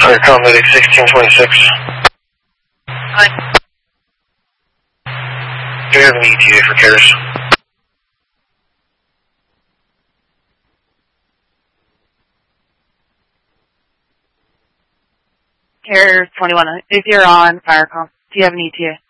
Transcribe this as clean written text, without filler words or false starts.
Fire call medic 1626. Hi. Do you have an ETA for CARES? CARES 21. If you're on fire call, do you have an ETA?